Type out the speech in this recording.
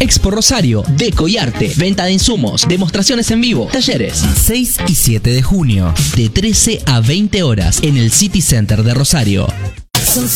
Expo Rosario, Deco y Arte, venta de insumos, demostraciones en vivo, talleres. 6 y 7 de junio, de 13 a 20 horas, en el City Center de Rosario.